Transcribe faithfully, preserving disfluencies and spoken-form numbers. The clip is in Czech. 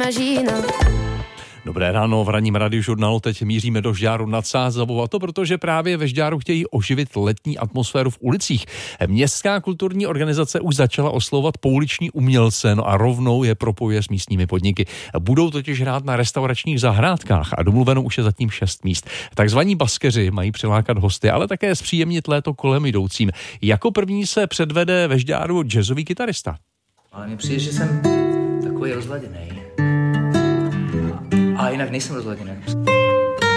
imagina. Dobré ráno, v ranním radiožurnálu teď míříme do Žďáru nad Sázavou, a to protože právě ve Žďáru chtějí oživit letní atmosféru v ulicích. Městská kulturní organizace už začala oslovovat pouliční umělce, no a rovnou je propojuje s místními podniky. Budou totiž hrát na restauračních zahrádkách a domluveno už je zatím šest míst. Takzvaní baskeři mají přilákat hosty, ale také zpříjemnit léto kolem jdoucím. Jako první se předvede ve Žďáru jazzový kytarista. Ale mně přijde, že jsem takový rozladěnej. A jinak nejsem rozladěný.